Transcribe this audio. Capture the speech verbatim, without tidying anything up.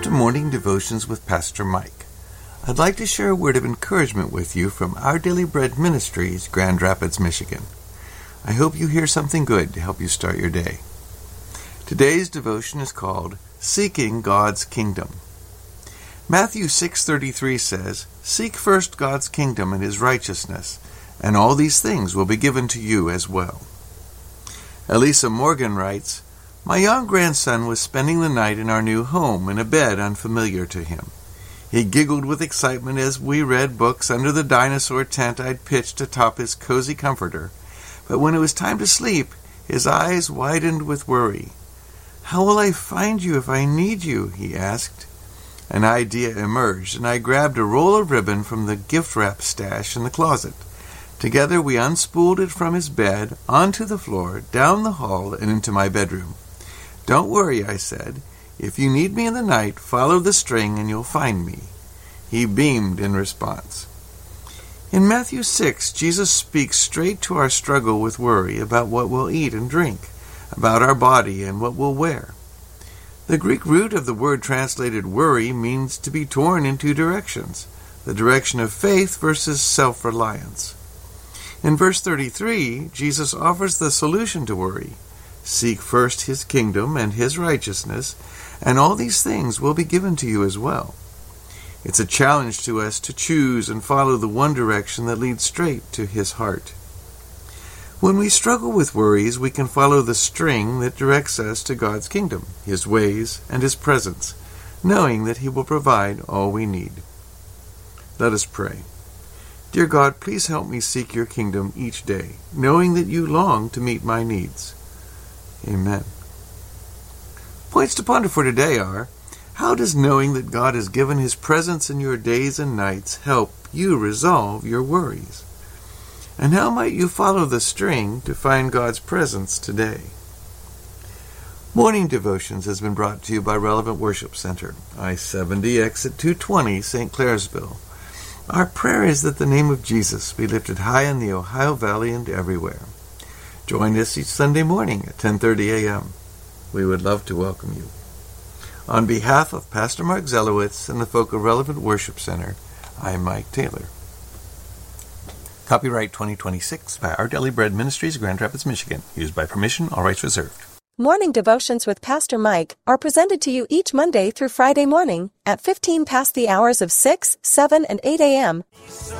to Morning Devotions with Pastor Mike. I'd like to share a word of encouragement with you from Our Daily Bread Ministries, Grand Rapids, Michigan. I hope you hear something good to help you start your day. Today's devotion is called Seeking God's Kingdom. Matthew six thirty-three says, "Seek first God's kingdom and His righteousness, and all these things will be given to you as well." Elisa Morgan writes, "My young grandson was spending the night in our new home in a bed unfamiliar to him. He giggled with excitement as we read books under the dinosaur tent I'd pitched atop his cozy comforter. But when it was time to sleep, his eyes widened with worry. 'How will I find you if I need you?' he asked. An idea emerged, and I grabbed a roll of ribbon from the gift wrap stash in the closet. Together we unspooled it from his bed, onto the floor, down the hall, and into my bedroom. 'Don't worry,' I said. 'If you need me in the night, follow the string and you'll find me.' He beamed in response." In Matthew six, Jesus speaks straight to our struggle with worry about what we'll eat and drink, about our body and what we'll wear. The Greek root of the word translated worry means to be torn in two directions, the direction of faith versus self-reliance. In verse thirty-three, Jesus offers the solution to worry. Seek first His kingdom and His righteousness, and all these things will be given to you as well. It's a challenge to us to choose and follow the one direction that leads straight to His heart. When we struggle with worries, we can follow the string that directs us to God's kingdom, His ways, and His presence, knowing that He will provide all we need. Let us pray. Dear God, please help me seek your kingdom each day, knowing that you long to meet my needs. Amen. Points to ponder for today are, how does knowing that God has given His presence in your days and nights help you resolve your worries? And how might you follow the string to find God's presence today? Morning Devotions has been brought to you by Relevant Worship Center, I seventy, exit two twenty, Saint Clairsville. Our prayer is that the name of Jesus be lifted high in the Ohio Valley and everywhere. Join us each Sunday morning at ten thirty a.m. We would love to welcome you. On behalf of Pastor Mark Zelowitz and the folk of Relevant Worship Center, I'm Mike Taylor. Copyright twenty twenty-six by Our Daily Bread Ministries, Grand Rapids, Michigan. Used by permission, all rights reserved. Morning Devotions with Pastor Mike are presented to you each Monday through Friday morning at fifteen past the hours of six, seven, and eight a.m.